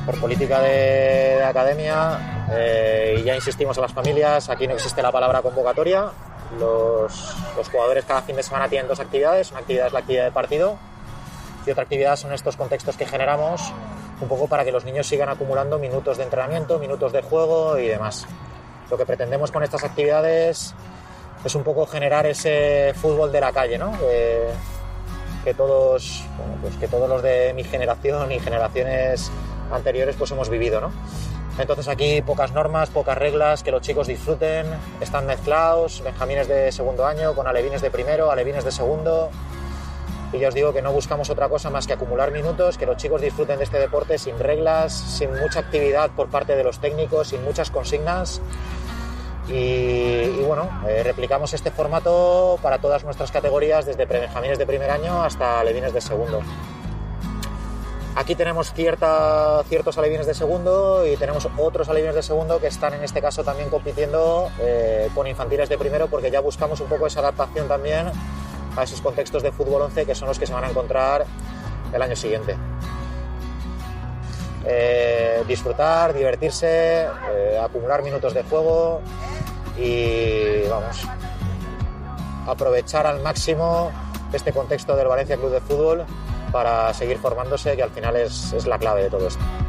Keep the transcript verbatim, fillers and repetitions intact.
por política de, de academia, eh, y ya insistimos a las familias, aquí no existe la palabra convocatoria. Los, los jugadores cada fin de semana tienen dos actividades. Una actividad es la actividad de partido y otra actividad son estos contextos que generamos un poco para que los niños sigan acumulando minutos de entrenamiento, minutos de juego y demás. Lo que pretendemos con estas actividades es un poco generar ese fútbol de la calle, ¿no? Que, que todos, bueno, pues que todos los de mi generación y generaciones anteriores pues hemos vivido, ¿no? Entonces aquí pocas normas, pocas reglas, que los chicos disfruten, están mezclados, benjamines de segundo año con alevines de primero, alevines de segundo, y ya os digo que no buscamos otra cosa más que acumular minutos, que los chicos disfruten de este deporte sin reglas, sin mucha actividad por parte de los técnicos, sin muchas consignas, y, y bueno, eh, replicamos este formato para todas nuestras categorías, desde prebenjamines de primer año hasta alevines de segundo. Aquí tenemos cierta, ciertos alevines de segundo y tenemos otros alevines de segundo que están en este caso también compitiendo eh, con infantiles de primero, porque ya buscamos un poco esa adaptación también a esos contextos de fútbol once que son los que se van a encontrar el año siguiente. Eh, disfrutar, divertirse, eh, acumular minutos de juego y vamos, aprovechar al máximo este contexto del Valencia Club de Fútbol para seguir formándose, que al final es, es la clave de todo esto.